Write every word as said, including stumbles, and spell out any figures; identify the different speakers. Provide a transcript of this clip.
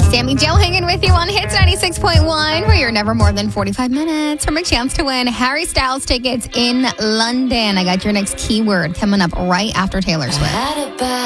Speaker 1: Sammy Joe hanging with you on Hits ninety-six point one, where you're never more than forty-five minutes from a chance to win Harry Styles tickets in London. I got your next keyword coming up right after Taylor Swift.